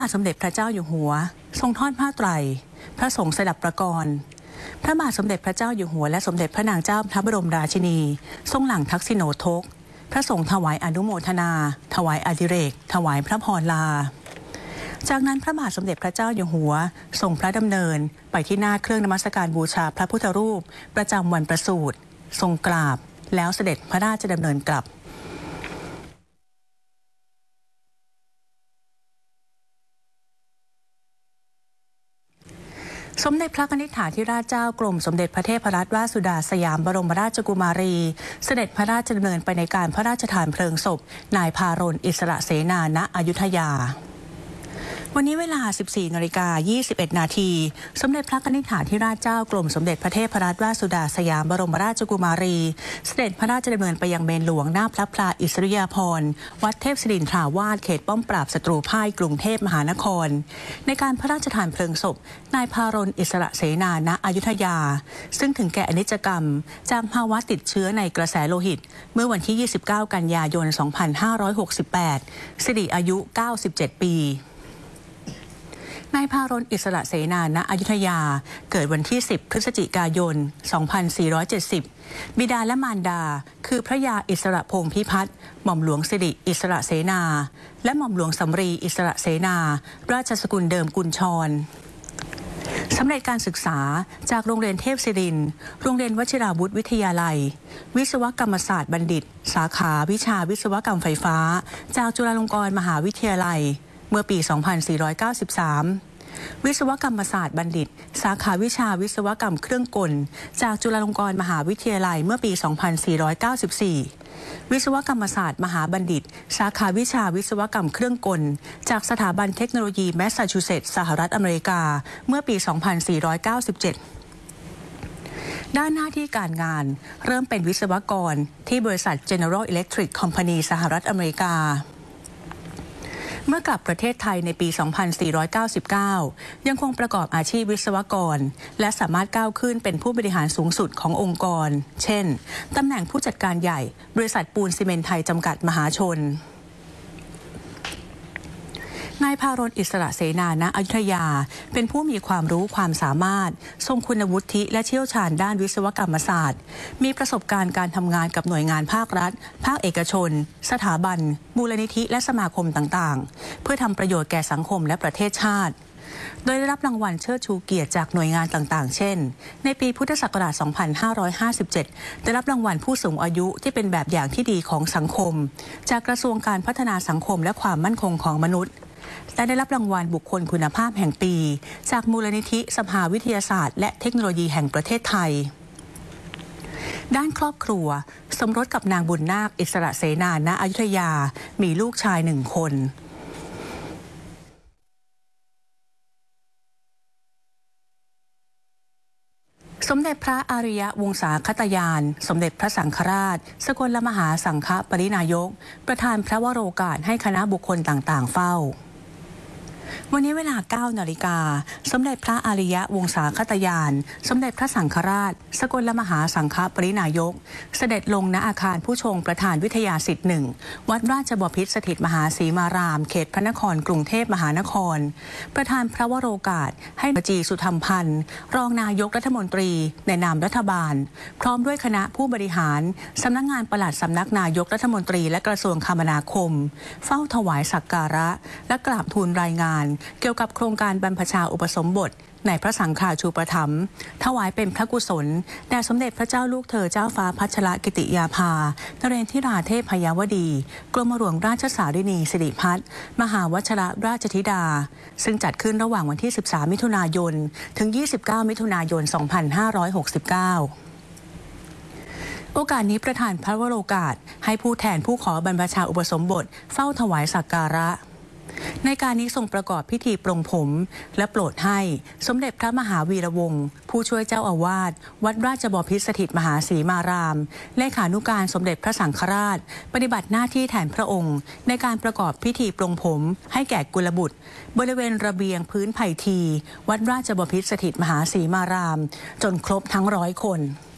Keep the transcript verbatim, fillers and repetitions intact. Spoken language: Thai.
สมเด็จพระเจ้าอยู่หัวทรงทอดผ้าไตรพระสงฆ์สดับประกรณ์พระบาทสมเด็จพระเจ้าอยู่หัวและสมเด็จพระนางเจ้าพระบรมราชินีทรงหลั่งทักษิโณทกพระสงฆ์ถวายอนุโมทนาถวายอดิเรกถวายพระพรลาจากนั้นพระบาทสมเด็จพระเจ้าอยู่หัวทรงพระดำเนินไปที่หน้าเครื่องนมัสการบูชาพระพุทธรูปประจำวันประสูติทรงกราบแล้วเสด็จพระราชดำเนินกลับสมเด็จพระนิธิถาธิราชเจ้ากรมสมเด็จพระเทพรัตนราชสุดาสยามบรมราชกุมารีเสด็จพระราชดำเนินไปในการพระราชทานเพลิงศพนายพารณอิสระเสนาณอยุธยาวันนี้เวลา สิบสี่นาฬิกายี่สิบเอ็ดนาทีสมเด็จพระนิธิถาธิราชเจ้ากรมสมเด็จพระเทพรัตนราชสุดาสยามบรมราชกุมารีเสด็จพระราชดำเนินไปยังเมนหลวงหน้าพระพลาอิสริยาภรณ์วัดเทพศิรินทราวาสเขตป้อมปราบศัตรูพ่ายกรุงเทพมหานครในการพระราชทานเพลิงศพนายพารณอิสระเสนาณอยุธยาซึ่งถึงแก่อนิจกรรมจากภาวะติดเชื้อในกระแสโลหิตเมื่อวันที่ยี่สิบเก้ากันยายนสองพันห้าร้อยหกสิบแปดสิริอายุเก้าสิบเจ็ดปีนายพารณอิสระเสนาณอยุธยาเกิดวันที่สิบพฤศจิกายนสองพันสี่ร้อยเจ็ดสิบบิดาและมารดาคือพระยาอิสระพงษ์พิพัฒน์หม่อมหลวงสิริอิสระเสนาและหม่อมหลวงสำรีอิสระเสนาราชสกุลเดิมกุญชรสำเร็จการศึกษาจากโรงเรียนเทพศิรินทร์โรงเรียนวชิราวุธวิทยาลัยวิศวกรรมศาสตร์บัณฑิตสาขาวิชาวิศวกรรมไฟฟ้าจากจุฬาลงกรณ์มหาวิทยาลัยเมื่อปี สองพันสี่ร้อยเก้าสิบสาม วิศวกรรมศาสตร์บัณฑิตสาขาวิชาวิศวกรรมเครื่องกลจากจุฬาลงกรณ์มหาวิทยาลัยเมื่อปี สองพันสี่ร้อยเก้าสิบสี่ วิศวกรรมศาสตร์มหาบัณฑิตสาขาวิชาวิศวกรรมเครื่องกลจากสถาบันเทคโนโลยีแมสซาชูเซตส์สหรัฐอเมริกาเมื่อปี สองพันสี่ร้อยเก้าสิบเจ็ด ด้านหน้าที่การงานเริ่มเป็นวิศวกรที่บริษัท General Electric Company สหรัฐอเมริกาเมื่อกลับประเทศไทยในปี สองพันสี่ร้อยเก้าสิบเก้า ยังคงประกอบอาชีพวิศวกรและสามารถก้าวขึ้นเป็นผู้บริหารสูงสุดขององค์กรเช่นตำแหน่งผู้จัดการใหญ่บริษัทปูนซีเมนต์ไทยจำกัดมหาชนนายพารณอิสระเสนาณอยุธยาเป็นผู้มีความรู้ความสามารถทรงคุณวุฒิและเชี่ยวชาญด้านวิศวกรรมศาสตร์มีประสบการณ์การทำงานกับหน่วยงานภาครัฐภาคเอกชนสถาบันมูลนิธิและสมาคมต่างๆเพื่อทำประโยชน์แก่สังคมและประเทศชาติโดยได้รับรางวัลเชิดชูเกียรติจากหน่วยงานต่างๆเช่นในปีพุทธศักราช สองพันห้าร้อยห้าสิบเจ็ด ได้รับรางวัลผู้สูงอายุที่เป็นแบบอย่างที่ดีของสังคมจากกระทรวงการพัฒนาสังคมและความมั่นคงของมนุษย์และได้รับรางวัลบุคคลคุณภาพแห่งปีจากมูลนิธิสภาวิทยาศาสตร์และเทคโนโลยีแห่งประเทศไทยด้านครอบครัวสมรสกับนางบุญนาคอิสระเสนาณอยุธยามีลูกชายหนึ่งคนสมเด็จพระอริยวงศาคตยานสมเด็จพระสังฆราชสกลมหาสังฆปรินายกประธานพระวโรกาสให้คณะบุคคลต่างๆเฝ้าวันนี้เวลา เก้านาฬิกาสมเด็จพระอริยวงศาคตยานสมเด็จพระสังฆราชสกลมหาสังฆปรินายกเสด็จลงณอาคารผู้ชงประธานวิทยาสิทธิ์หนึ่งวัดราชบพิตรสถิตมหาศรีมารามเขตพระนครกรุงเทพมหานครประธานพระวโรกาสให้จีสุธรรมพันธ์รองนายกรัฐมนตรีในนามรัฐบาลพร้อมด้วยคณะผู้บริหารสำนักงานปลัดสำนักนายกรัฐมนตรีและกระทรวงคมนาคมเฝ้าถวายสักการะและกราบทูลรายงานเกี่ยวกับโครงการบรรพชาอุปสมบทในพระสังฆาชูปถัมภ์ถวายเป็นพระกุศลแด่สมเด็จพระเจ้าลูกเธอเจ้าฟ้าพัชรกิติยาภานเรนทิราเทพยวดีกรมหลวงราชสารินีสิริพัฒน์มหาวชิรราชธิดาซึ่งจัดขึ้นระหว่างวันที่สิบสามมิถุนายนถึงยี่สิบเก้ามิถุนายนสองพันห้าร้อยหกสิบเก้าโอกาสนี้ประธานพระวโรกาสให้ผู้แทนผู้ขอบรรพชาอุปสมบทเฝ้าถวายสักการะในการนี้ทรงประกอบพิธีปรงผมและโปรดให้สมเด็จพระมหาวีระวงศ์ผู้ช่วยเจ้าอาวาสวัดราชบพิตรสถิตมหาศรีมารามเลขานุการสมเด็จพระสังฆราชปฏิบัติหน้าที่แทนพระองค์ในการประกอบพิธีปรงผมให้แก่กุลบุตรบริเวณระเบียงพื้นไผ่ทีวัดราชบพิตรสถิตมหาศรีมารามจนครบทั้งร้อยคน